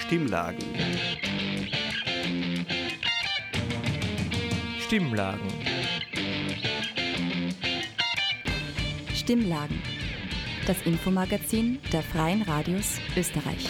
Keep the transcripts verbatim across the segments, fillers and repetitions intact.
Stimmlagen. Stimmlagen. Stimmlagen. Das Infomagazin der Freien Radios Österreich.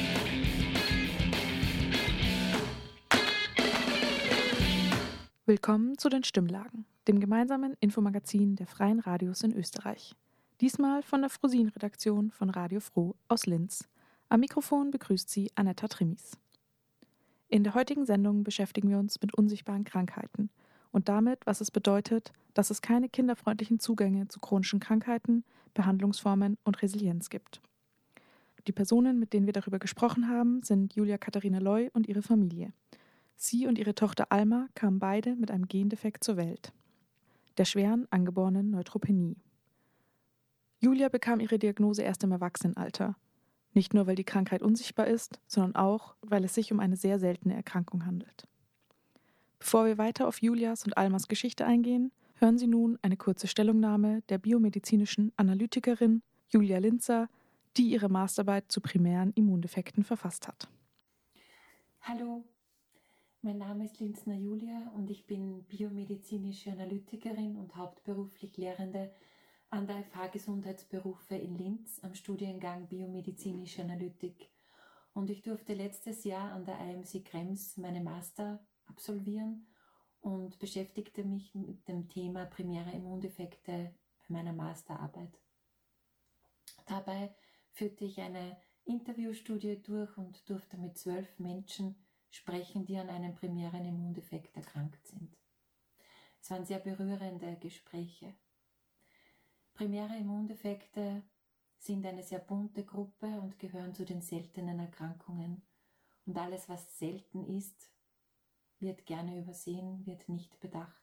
Willkommen zu den Stimmlagen, dem gemeinsamen Infomagazin der Freien Radios in Österreich. Diesmal von der Frosin-Redaktion von Radio Froh aus Linz. Am Mikrofon begrüßt sie Anetta Trimis. In der heutigen Sendung beschäftigen wir uns mit unsichtbaren Krankheiten und damit, was es bedeutet, dass es keine kinderfreundlichen Zugänge zu chronischen Krankheiten, Behandlungsformen und Resilienz gibt. Die Personen, mit denen wir darüber gesprochen haben, sind Julia Katharina Loy und ihre Familie. Sie und ihre Tochter Alma kamen beide mit einem Gendefekt zur Welt, der schweren angeborenen Neutropenie. Julia bekam ihre Diagnose erst im Erwachsenenalter. Nicht nur, weil die Krankheit unsichtbar ist, sondern auch, weil es sich um eine sehr seltene Erkrankung handelt. Bevor wir weiter auf Julias und Almas Geschichte eingehen, hören Sie nun eine kurze Stellungnahme der biomedizinischen Analytikerin Julia Linzer, die ihre Masterarbeit zu primären Immundefekten verfasst hat. Hallo, mein Name ist Linzner Julia und ich bin biomedizinische Analytikerin und hauptberuflich Lehrende an der F H Gesundheitsberufe in Linz am Studiengang Biomedizinische Analytik. Und ich durfte letztes Jahr an der I M C Krems meine Master absolvieren und beschäftigte mich mit dem Thema primäre Immundefekte bei meiner Masterarbeit. Dabei führte ich eine Interviewstudie durch und durfte mit zwölf Menschen sprechen, die an einem primären Immundefekt erkrankt sind. Es waren sehr berührende Gespräche. Primäre Immundefekte sind eine sehr bunte Gruppe und gehören zu den seltenen Erkrankungen. Und alles, was selten ist, wird gerne übersehen, wird nicht bedacht.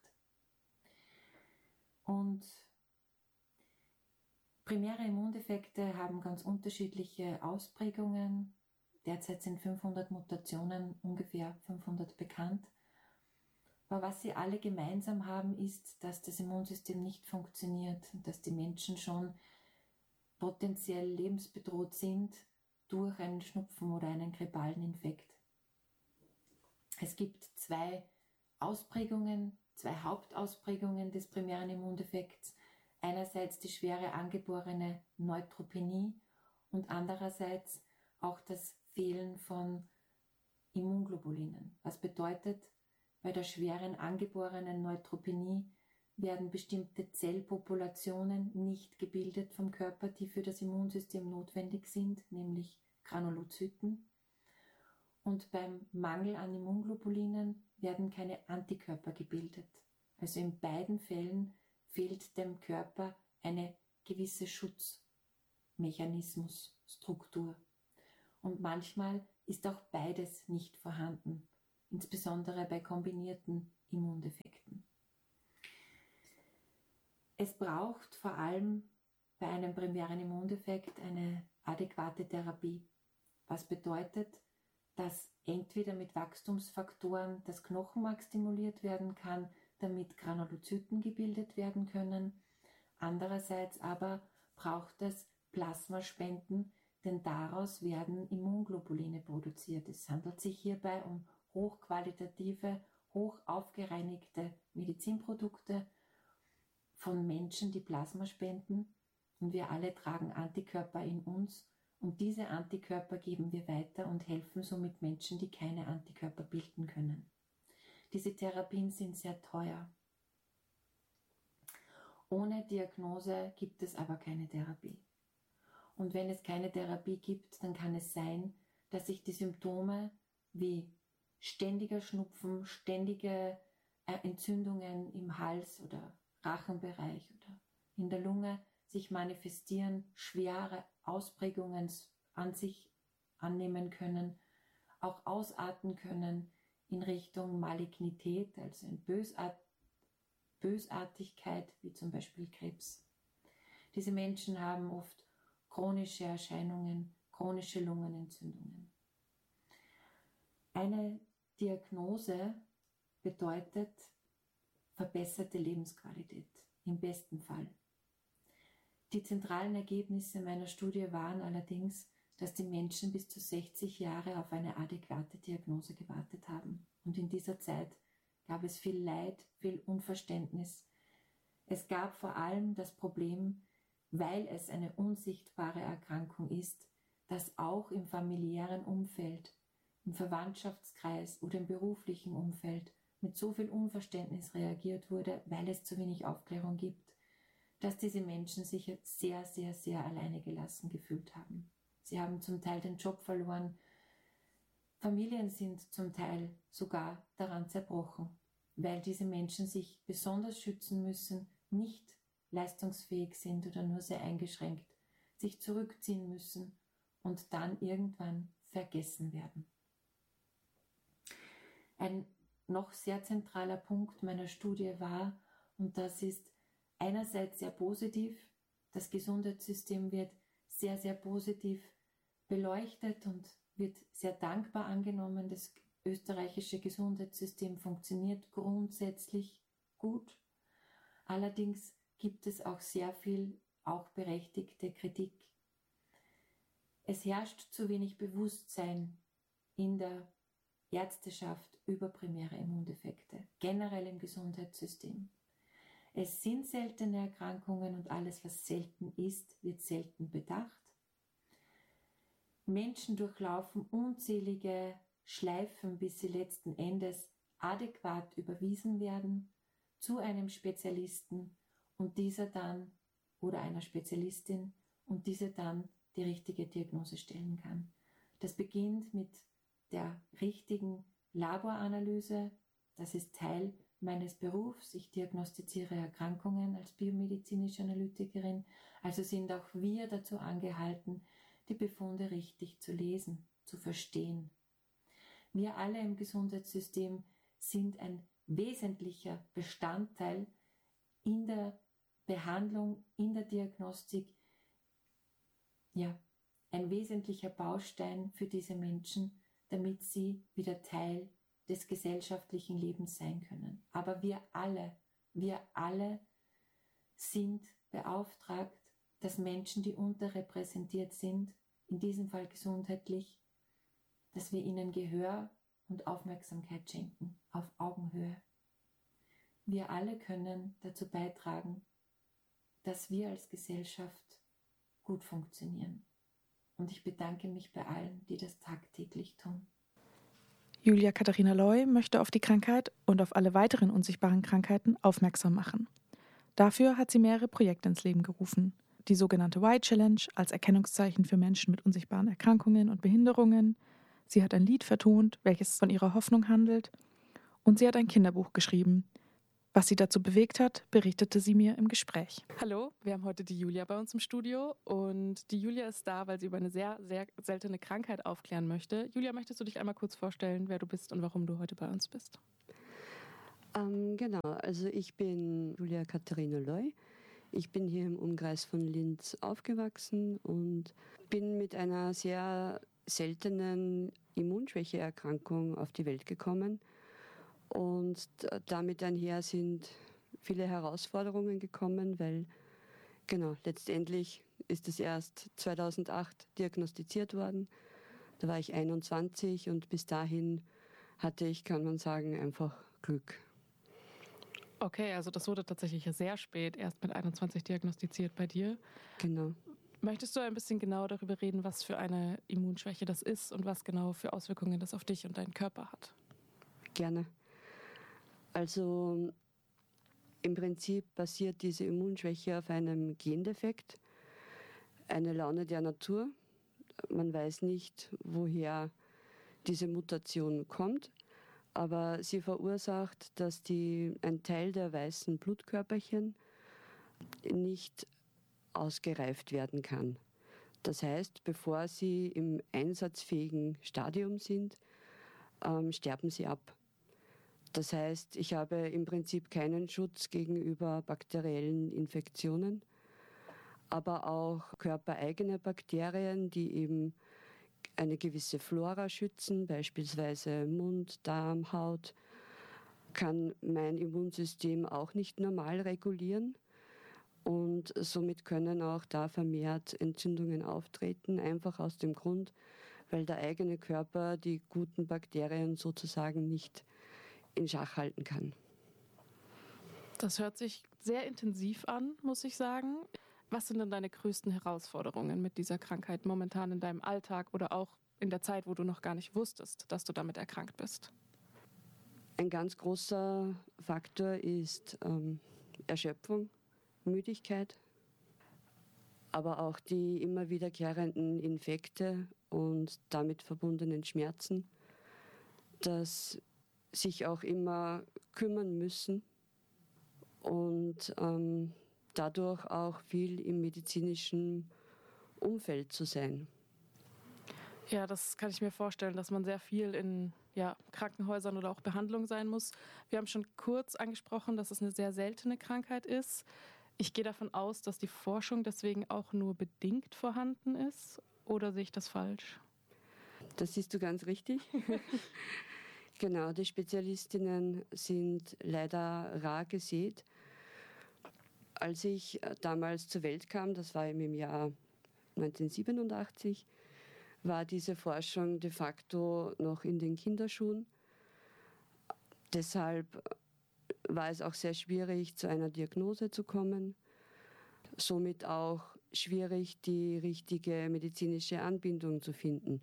Und primäre Immundefekte haben ganz unterschiedliche Ausprägungen. Derzeit sind fünfhundert Mutationen, ungefähr fünfhundert bekannt. Aber was sie alle gemeinsam haben, ist, dass das Immunsystem nicht funktioniert und dass die Menschen schon potenziell lebensbedroht sind durch einen Schnupfen oder einen grippalen Infekt. Es gibt zwei Ausprägungen, zwei Hauptausprägungen des primären Immundefekts. Einerseits die schwere angeborene Neutropenie und andererseits auch das Fehlen von Immunglobulinen. Was bedeutet, bei der schweren angeborenen Neutropenie werden bestimmte Zellpopulationen nicht gebildet vom Körper, die für das Immunsystem notwendig sind, nämlich Granulozyten. Und beim Mangel an Immunglobulinen werden keine Antikörper gebildet. Also in beiden Fällen fehlt dem Körper eine gewisse Schutzmechanismusstruktur. Und manchmal ist auch beides nicht vorhanden, insbesondere bei kombinierten Immundefekten. Es braucht vor allem bei einem primären Immundefekt eine adäquate Therapie, was bedeutet, dass entweder mit Wachstumsfaktoren das Knochenmark stimuliert werden kann, damit Granulozyten gebildet werden können. Andererseits aber braucht es Plasmaspenden, denn daraus werden Immunglobuline produziert. Es handelt sich hierbei um hochqualitative, hoch aufgereinigte Medizinprodukte von Menschen, die Plasma spenden. Und wir alle tragen Antikörper in uns. Und diese Antikörper geben wir weiter und helfen somit Menschen, die keine Antikörper bilden können. Diese Therapien sind sehr teuer. Ohne Diagnose gibt es aber keine Therapie. Und wenn es keine Therapie gibt, dann kann es sein, dass sich die Symptome wie ständiger Schnupfen, ständige Entzündungen im Hals oder Rachenbereich oder in der Lunge sich manifestieren, schwere Ausprägungen an sich annehmen können, auch ausarten können in Richtung Malignität, also in Bösart- Bösartigkeit, wie zum Beispiel Krebs. Diese Menschen haben oft chronische Erscheinungen, chronische Lungenentzündungen. Eine Diagnose bedeutet verbesserte Lebensqualität, im besten Fall. Die zentralen Ergebnisse meiner Studie waren allerdings, dass die Menschen bis zu sechzig Jahre auf eine adäquate Diagnose gewartet haben. Und in dieser Zeit gab es viel Leid, viel Unverständnis. Es gab vor allem das Problem, weil es eine unsichtbare Erkrankung ist, dass auch im familiären Umfeld, im Verwandtschaftskreis oder im beruflichen Umfeld mit so viel Unverständnis reagiert wurde, weil es zu wenig Aufklärung gibt, dass diese Menschen sich sehr, sehr, sehr alleine gelassen gefühlt haben. Sie haben zum Teil den Job verloren. Familien sind zum Teil sogar daran zerbrochen, weil diese Menschen sich besonders schützen müssen, nicht leistungsfähig sind oder nur sehr eingeschränkt, sich zurückziehen müssen und dann irgendwann vergessen werden. Ein noch sehr zentraler Punkt meiner Studie war, und das ist einerseits sehr positiv, das Gesundheitssystem wird sehr, sehr positiv beleuchtet und wird sehr dankbar angenommen. Das österreichische Gesundheitssystem funktioniert grundsätzlich gut. Allerdings gibt es auch sehr viel, auch berechtigte Kritik. Es herrscht zu wenig Bewusstsein in der Ärzteschaft über primäre Immundefekte, generell im Gesundheitssystem. Es sind seltene Erkrankungen und alles, was selten ist, wird selten bedacht. Menschen durchlaufen unzählige Schleifen, bis sie letzten Endes adäquat überwiesen werden zu einem Spezialisten und dieser dann oder einer Spezialistin und diese dann die richtige Diagnose stellen kann. Das beginnt mit der richtigen Laboranalyse. Das ist Teil meines Berufs. Ich diagnostiziere Erkrankungen als biomedizinische Analytikerin. Also sind auch wir dazu angehalten, die Befunde richtig zu lesen, zu verstehen. Wir alle im Gesundheitssystem sind ein wesentlicher Bestandteil in der Behandlung, in der Diagnostik, ja, ein wesentlicher Baustein für diese Menschen, damit sie wieder Teil des gesellschaftlichen Lebens sein können. Aber wir alle, wir alle sind beauftragt, dass Menschen, die unterrepräsentiert sind, in diesem Fall gesundheitlich, dass wir ihnen Gehör und Aufmerksamkeit schenken, auf Augenhöhe. Wir alle können dazu beitragen, dass wir als Gesellschaft gut funktionieren. Und ich bedanke mich bei allen, die das tagtäglich tun. Julia Katharina Loy möchte auf die Krankheit und auf alle weiteren unsichtbaren Krankheiten aufmerksam machen. Dafür hat sie mehrere Projekte ins Leben gerufen. Die sogenannte Y-Challenge als Erkennungszeichen für Menschen mit unsichtbaren Erkrankungen und Behinderungen. Sie hat ein Lied vertont, welches von ihrer Hoffnung handelt. Und sie hat ein Kinderbuch geschrieben. Was sie dazu bewegt hat, berichtete sie mir im Gespräch. Hallo, wir haben heute die Julia bei uns im Studio und die Julia ist da, weil sie über eine sehr, sehr seltene Krankheit aufklären möchte. Julia, möchtest du dich einmal kurz vorstellen, wer du bist und warum du heute bei uns bist? Ähm, genau, also ich bin Julia Katharina Loy. Ich bin hier im Umkreis von Linz aufgewachsen und bin mit einer sehr seltenen Immunschwächeerkrankung auf die Welt gekommen. Und damit einher sind viele Herausforderungen gekommen, weil genau, letztendlich ist es erst zweitausendacht diagnostiziert worden. Da war ich einundzwanzig und bis dahin hatte ich, kann man sagen, einfach Glück. Okay, also das wurde tatsächlich sehr spät, erst mit einundzwanzig diagnostiziert bei dir. Genau. Möchtest du ein bisschen genau darüber reden, was für eine Immunschwäche das ist und was genau für Auswirkungen das auf dich und deinen Körper hat? Gerne. Also im Prinzip basiert diese Immunschwäche auf einem Gendefekt, eine Laune der Natur. Man weiß nicht, woher diese Mutation kommt, aber sie verursacht, dass die, ein Teil der weißen Blutkörperchen nicht ausgereift werden kann. Das heißt, bevor sie im einsatzfähigen Stadium sind, ähm, sterben sie ab. Das heißt, ich habe im Prinzip keinen Schutz gegenüber bakteriellen Infektionen, aber auch körpereigene Bakterien, die eben eine gewisse Flora schützen, beispielsweise Mund, Darm, Haut, kann mein Immunsystem auch nicht normal regulieren. Und somit können auch da vermehrt Entzündungen auftreten, einfach aus dem Grund, weil der eigene Körper die guten Bakterien sozusagen nicht in Schach halten kann. Das hört sich sehr intensiv an, muss ich sagen. Was sind denn deine größten Herausforderungen mit dieser Krankheit momentan in deinem Alltag oder auch in der Zeit, wo du noch gar nicht wusstest, dass du damit erkrankt bist? Ein ganz großer Faktor ist ähm, Erschöpfung, Müdigkeit, aber auch die immer wiederkehrenden Infekte und damit verbundenen Schmerzen, das sich auch immer kümmern müssen und ähm, dadurch auch viel im medizinischen Umfeld zu sein. Ja, das kann ich mir vorstellen, dass man sehr viel in ja, Krankenhäusern oder auch Behandlung sein muss. Wir haben schon kurz angesprochen, dass es eine sehr seltene Krankheit ist. Ich gehe davon aus, dass die Forschung deswegen auch nur bedingt vorhanden ist. Oder sehe ich das falsch? Das siehst du ganz richtig. Genau, die Spezialistinnen sind leider rar gesät. Als ich damals zur Welt kam, das war im Jahr neunzehnhundertsiebenundachtzig, war diese Forschung de facto noch in den Kinderschuhen. Deshalb war es auch sehr schwierig, zu einer Diagnose zu kommen. Somit auch schwierig, die richtige medizinische Anbindung zu finden.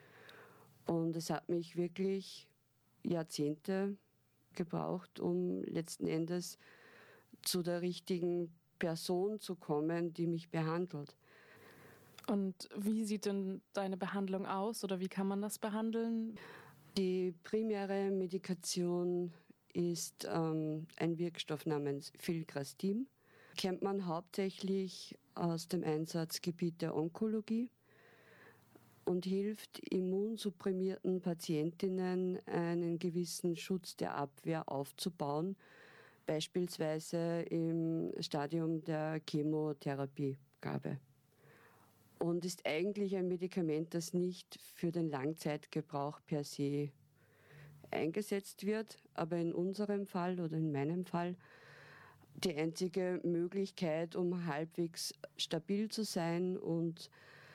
Und es hat mich wirklich Jahrzehnte gebraucht, um letzten Endes zu der richtigen Person zu kommen, die mich behandelt. Und wie sieht denn deine Behandlung aus oder wie kann man das behandeln? Die primäre Medikation ist ähm, ein Wirkstoff namens Filgrastim. Kennt man hauptsächlich aus dem Einsatzgebiet der Onkologie und hilft immunsupprimierten Patientinnen, einen gewissen Schutz der Abwehr aufzubauen, beispielsweise im Stadium der Chemotherapiegabe. Und ist eigentlich ein Medikament, das nicht für den Langzeitgebrauch per se eingesetzt wird, aber in unserem Fall oder in meinem Fall die einzige Möglichkeit, um halbwegs stabil zu sein und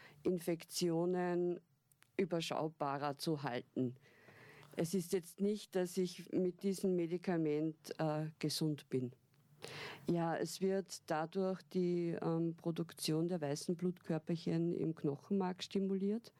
Infektionen überschaubarer zu halten. Es ist jetzt nicht, dass ich mit diesem Medikament äh, gesund bin. Ja, es wird dadurch die ähm, Produktion der weißen Blutkörperchen im Knochenmark stimuliert.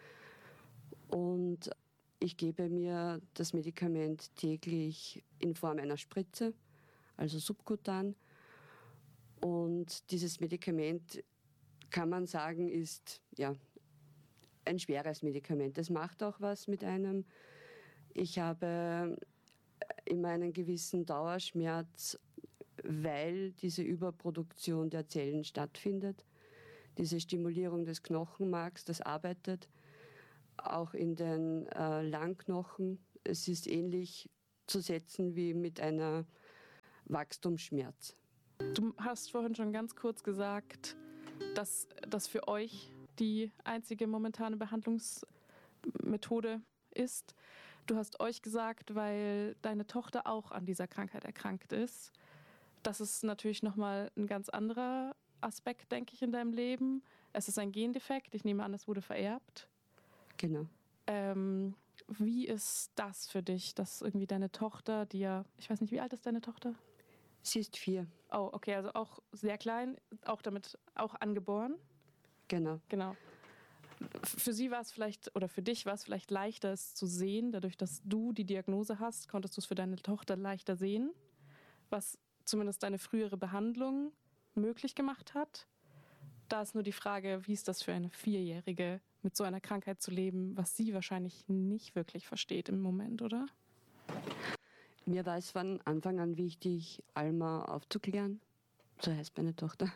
Und ich gebe mir das Medikament täglich in Form einer Spritze, also subkutan. Und dieses Medikament, kann man sagen, ist ja ein schweres Medikament. Es macht auch was mit einem. Ich habe immer einen gewissen Dauerschmerz, weil diese Überproduktion der Zellen stattfindet. Diese Stimulierung des Knochenmarks, das arbeitet auch in den äh, Langknochen. Es ist ähnlich zu setzen wie mit einer Wachstumsschmerz. Du hast vorhin schon ganz kurz gesagt, dass das für euch die einzige momentane Behandlungsmethode ist. Du hast euch gesagt, weil deine Tochter auch an dieser Krankheit erkrankt ist. Das ist natürlich nochmal ein ganz anderer Aspekt, denke ich, in deinem Leben. Es ist ein Gendefekt. Ich nehme an, es wurde vererbt. Genau. Ähm, wie ist das für dich, dass irgendwie deine Tochter, die ja, ich weiß nicht, wie alt ist deine Tochter? Sie ist vier. Oh, okay, also auch sehr klein, auch damit auch angeboren. Genau. Genau. Für sie war es vielleicht, oder für dich war es vielleicht leichter, es zu sehen. Dadurch, dass du die Diagnose hast, konntest du es für deine Tochter leichter sehen, was zumindest deine frühere Behandlung möglich gemacht hat. Da ist nur die Frage, wie ist das für eine Vierjährige, mit so einer Krankheit zu leben, was sie wahrscheinlich nicht wirklich versteht im Moment, oder? Mir war es von Anfang an wichtig, Alma aufzuklären, so heißt meine Tochter,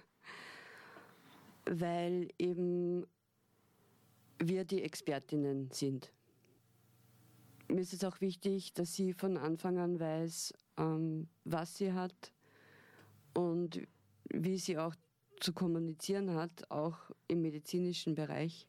weil eben wir die Expertinnen sind. Mir ist es auch wichtig, dass sie von Anfang an weiß, ähm, was sie hat und wie sie auch zu kommunizieren hat, auch im medizinischen Bereich.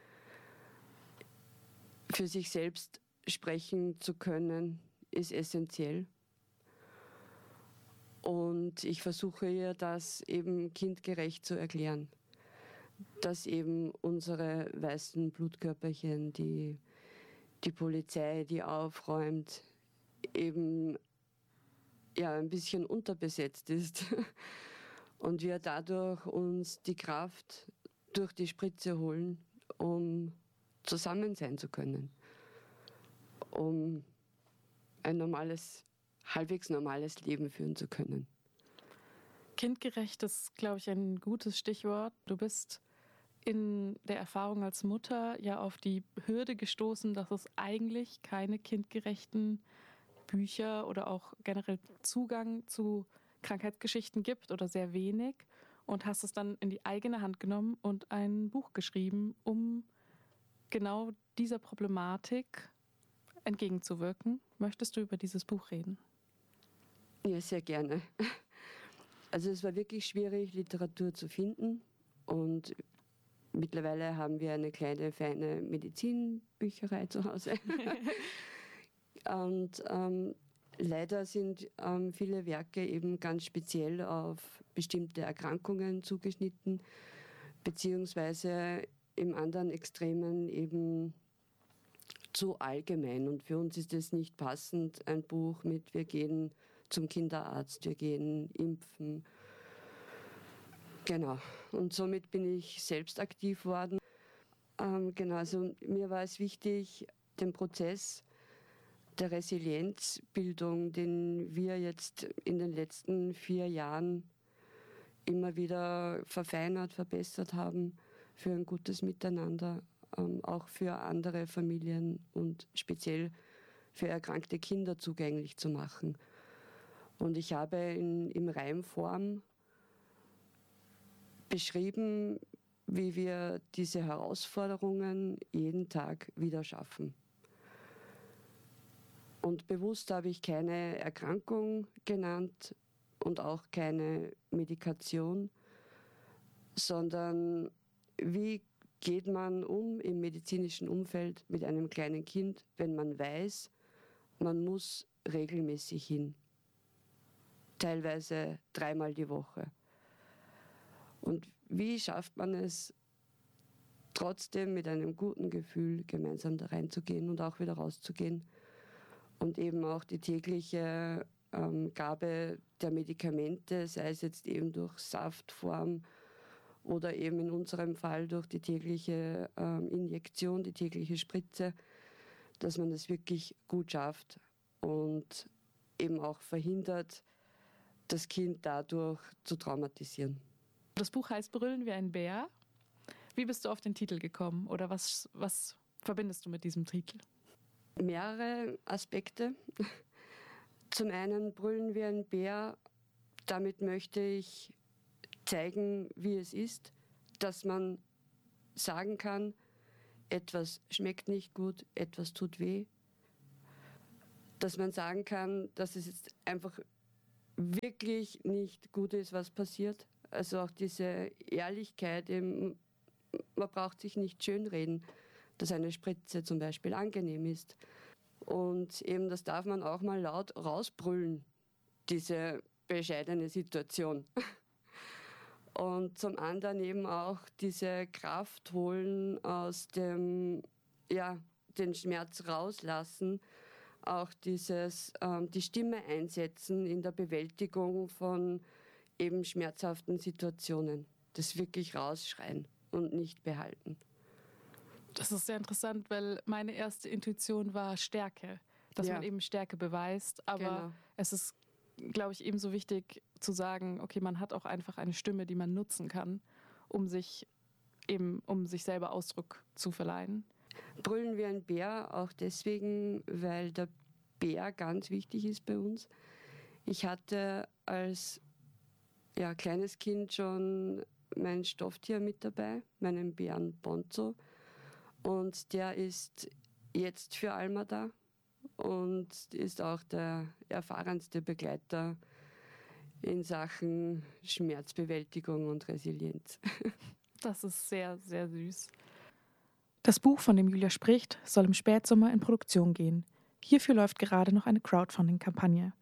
Für sich selbst sprechen zu können, ist essentiell. Und ich versuche ihr das eben kindgerecht zu erklären, dass eben unsere weißen Blutkörperchen, die, die Polizei, die aufräumt, eben ja, ein bisschen unterbesetzt ist und wir dadurch uns die Kraft durch die Spritze holen, um zusammen sein zu können, um ein normales, halbwegs normales Leben führen zu können. Kindgerecht ist, glaube ich, ein gutes Stichwort. Du bist in der Erfahrung als Mutter ja auf die Hürde gestoßen, dass es eigentlich keine kindgerechten Bücher oder auch generell Zugang zu Krankheitsgeschichten gibt oder sehr wenig, und hast es dann in die eigene Hand genommen und ein Buch geschrieben, um genau dieser Problematik entgegenzuwirken. Möchtest du über dieses Buch reden? Ja, sehr gerne. Also es war wirklich schwierig, Literatur zu finden, und mittlerweile haben wir eine kleine, feine Medizinbücherei zu Hause. Und ähm, leider sind ähm, viele Werke eben ganz speziell auf bestimmte Erkrankungen zugeschnitten, beziehungsweise im anderen Extremen eben zu allgemein. Und für uns ist es nicht passend, ein Buch mit wir gehen zum Kinderarzt, wir gehen impfen. Genau. Und somit bin ich selbst aktiv worden. Ähm, genau, also mir war es wichtig, den Prozess der Resilienzbildung, den wir jetzt in den letzten vier Jahren immer wieder verfeinert, verbessert haben, für ein gutes Miteinander, ähm, auch für andere Familien und speziell für erkrankte Kinder zugänglich zu machen. Und ich habe in, in Reimform beschrieben, wie wir diese Herausforderungen jeden Tag wieder schaffen. Und bewusst habe ich keine Erkrankung genannt und auch keine Medikation, sondern wie geht man um im medizinischen Umfeld mit einem kleinen Kind, wenn man weiß, man muss regelmäßig hin, teilweise dreimal die Woche. Und wie schafft man es, trotzdem mit einem guten Gefühl gemeinsam da reinzugehen und auch wieder rauszugehen? Und eben auch die tägliche ähm, Gabe der Medikamente, sei es jetzt eben durch Saftform oder eben in unserem Fall durch die tägliche ähm, Injektion, die tägliche Spritze, dass man das wirklich gut schafft und eben auch verhindert, das Kind dadurch zu traumatisieren. Das Buch heißt Brüllen wie ein Bär. Wie bist du auf den Titel gekommen oder was, was verbindest du mit diesem Titel? Mehrere Aspekte. Zum einen brüllen wie ein Bär. Damit möchte ich zeigen, wie es ist, dass man sagen kann, etwas schmeckt nicht gut, etwas tut weh. Dass man sagen kann, dass es jetzt einfach wirklich nicht gut ist, was passiert. Also auch diese Ehrlichkeit, eben, man braucht sich nicht schönreden, dass eine Spritze zum Beispiel angenehm ist. Und eben das darf man auch mal laut rausbrüllen, diese bescheidene Situation. Und zum anderen eben auch diese Kraft holen aus dem, ja, den Schmerz rauslassen, auch dieses, ähm, die Stimme einsetzen in der Bewältigung von eben schmerzhaften Situationen. Das wirklich rausschreien und nicht behalten. Das ist sehr interessant, weil meine erste Intuition war Stärke, dass ja. man eben Stärke beweist. Aber genau. es ist, glaube ich, ebenso wichtig zu sagen, okay, man hat auch einfach eine Stimme, die man nutzen kann, um sich eben, um sich selber Ausdruck zu verleihen. Brüllen wie ein Bär, auch deswegen, weil der Bär ganz wichtig ist bei uns. Ich hatte als ja, kleines Kind schon mein Stofftier mit dabei, meinen Bären Bonzo. Und der ist jetzt für Alma da und ist auch der erfahrenste Begleiter in Sachen Schmerzbewältigung und Resilienz. Das ist sehr, sehr süß. Das Buch, von dem Julia spricht, soll im Spätsommer in Produktion gehen. Hierfür läuft gerade noch eine Crowdfunding-Kampagne.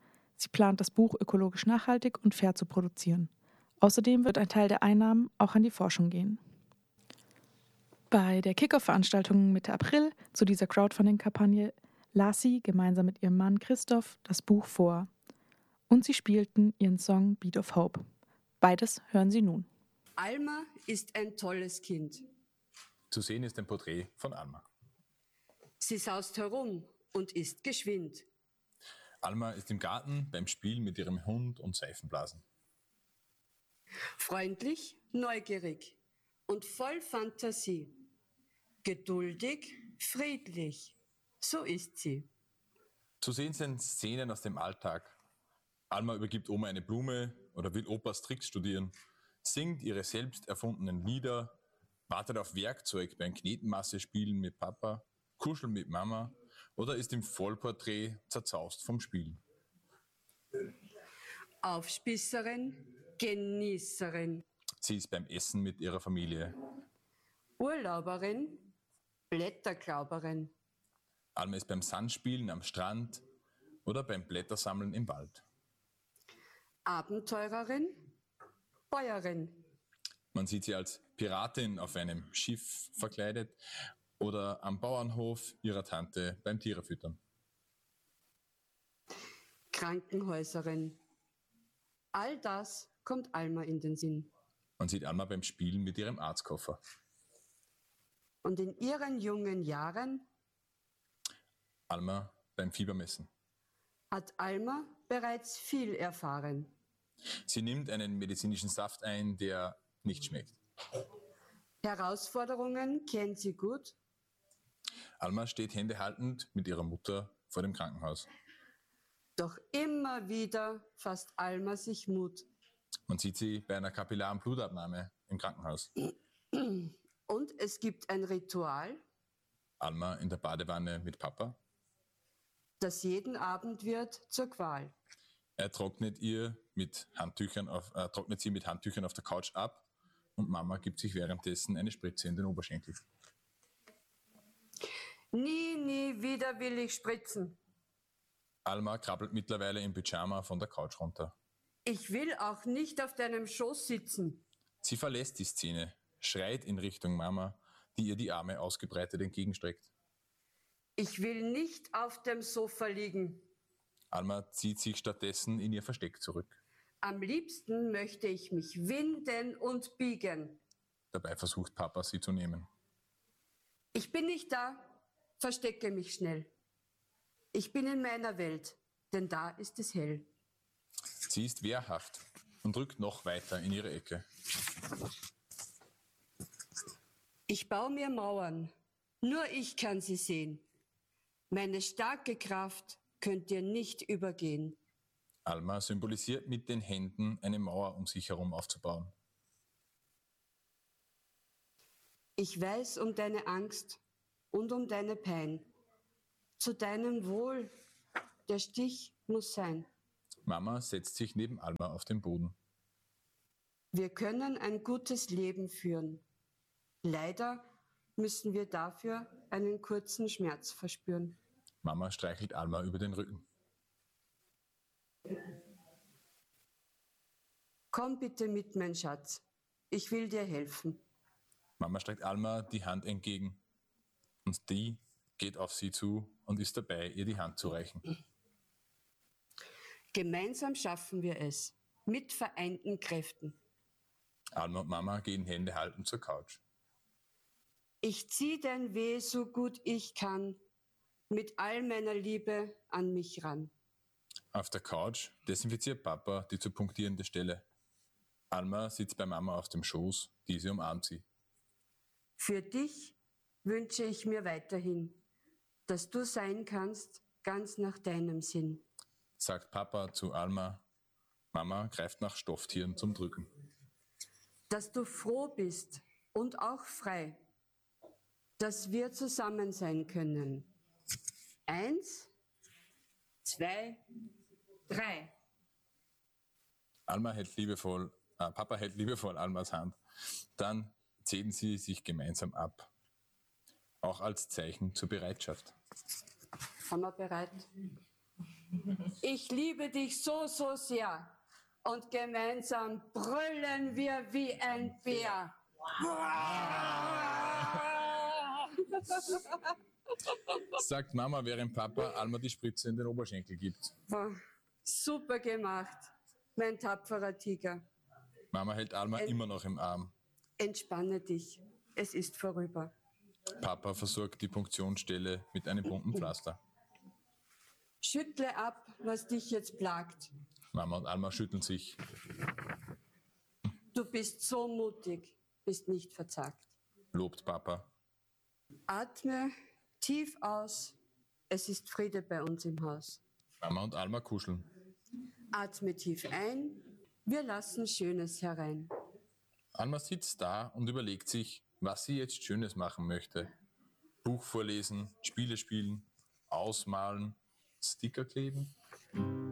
Sie plant, das Buch ökologisch nachhaltig und fair zu produzieren. Außerdem wird ein Teil der Einnahmen auch an die Forschung gehen. Bei der Kick-Off-Veranstaltung Mitte April zu dieser Crowdfunding-Kampagne las sie gemeinsam mit ihrem Mann Christoph das Buch vor. Und sie spielten ihren Song Beat of Hope. Beides hören Sie nun. Alma ist ein tolles Kind. Zu sehen ist ein Porträt von Alma. Sie saust herum und ist geschwind. Alma ist im Garten beim Spiel mit ihrem Hund und Seifenblasen. Freundlich, neugierig und voll Fantasie. Geduldig, friedlich. So ist sie. Zu sehen sind Szenen aus dem Alltag. Alma übergibt Oma eine Blume oder will Opas Tricks studieren, singt ihre selbst erfundenen Lieder, wartet auf Werkzeug beim Knetenmasse-Spielen mit Papa, kuscheln mit Mama oder ist im Vollporträt zerzaust vom Spielen. Aufspießerin, Genießerin. Sie ist beim Essen mit ihrer Familie. Urlauberin, Blätterklauberin. Alma ist beim Sandspielen am Strand oder beim Blättersammeln im Wald. Abenteurerin, Bäuerin. Man sieht sie als Piratin auf einem Schiff verkleidet oder am Bauernhof ihrer Tante beim Tierefüttern. Krankenhäuserin. All das kommt Alma in den Sinn. Man sieht Alma beim Spielen mit ihrem Arztkoffer. Und in ihren jungen Jahren Alma beim Fiebermessen. hat Alma bereits viel erfahren. Sie nimmt einen medizinischen Saft ein, der nicht schmeckt. Herausforderungen kennt sie gut. Alma steht händehaltend mit ihrer Mutter vor dem Krankenhaus. Doch immer wieder fasst Alma sich Mut. Man sieht sie bei einer kapillaren Blutabnahme im Krankenhaus. Und es gibt ein Ritual, Alma in der Badewanne mit Papa. das jeden Abend wird zur Qual. Er trocknet, ihr mit Handtüchern auf, äh, trocknet sie mit Handtüchern auf der Couch ab und Mama gibt sich währenddessen eine Spritze in den Oberschenkel. Nie, nie wieder will ich spritzen. Alma krabbelt mittlerweile im Pyjama von der Couch runter. Ich will auch nicht auf deinem Schoß sitzen. Sie verlässt die Szene, schreit in Richtung Mama, die ihr die Arme ausgebreitet entgegenstreckt. Ich will nicht auf dem Sofa liegen. Alma zieht sich stattdessen in ihr Versteck zurück. Am liebsten möchte ich mich winden und biegen. Dabei versucht Papa, sie zu nehmen. Ich bin nicht da, verstecke mich schnell. Ich bin in meiner Welt, denn da ist es hell. Sie ist wehrhaft und rückt noch weiter in ihre Ecke. Ich baue mir Mauern, nur ich kann sie sehen. Meine starke Kraft könnt ihr nicht übergehen. Alma symbolisiert mit den Händen eine Mauer um sich herum aufzubauen. Ich weiß um deine Angst und um deine Pein. Zu deinem Wohl, der Stich muss sein. Mama setzt sich neben Alma auf den Boden. Wir können ein gutes Leben führen. Leider müssen wir dafür einen kurzen Schmerz verspüren. Mama streichelt Alma über den Rücken. Komm bitte mit, mein Schatz. Ich will dir helfen. Mama streckt Alma die Hand entgegen und die geht auf sie zu und ist dabei, ihr die Hand zu reichen. Gemeinsam schaffen wir es, mit vereinten Kräften. Alma und Mama gehen Hände haltend zur Couch. Ich zieh dein Weh so gut ich kann, mit all meiner Liebe an mich ran. Auf der Couch desinfiziert Papa die zu punktierende Stelle. Alma sitzt bei Mama auf dem Schoß, diese umarmt sie. Für dich wünsche ich mir weiterhin, dass du sein kannst, ganz nach deinem Sinn. Sagt Papa zu Alma. Mama greift nach Stofftieren zum Drücken. Dass du froh bist und auch frei, dass wir zusammen sein können. Eins, zwei, drei. Alma hält liebevoll, äh, Papa hält liebevoll Almas Hand. Dann zählen sie sich gemeinsam ab. Auch als Zeichen zur Bereitschaft. Sind wir bereit? Ich liebe dich so, so sehr. Und gemeinsam brüllen wir wie ein Bär. Sagt Mama, während Papa Alma die Spritze in den Oberschenkel gibt. Wow. Super gemacht, mein tapferer Tiger. Mama hält Alma Ent- immer noch im Arm. Entspanne dich, es ist vorüber. Papa versorgt die Punktionsstelle mit einem bunten Pflaster. Schüttle ab, was dich jetzt plagt. Mama und Alma schütteln sich. Du bist so mutig, bist nicht verzagt. Lobt Papa. Atme tief aus, es ist Friede bei uns im Haus. Mama und Alma kuscheln. Atme tief ein, wir lassen Schönes herein. Alma sitzt da und überlegt sich, was sie jetzt Schönes machen möchte. Buch vorlesen, Spiele spielen, ausmalen, Sticker kleben.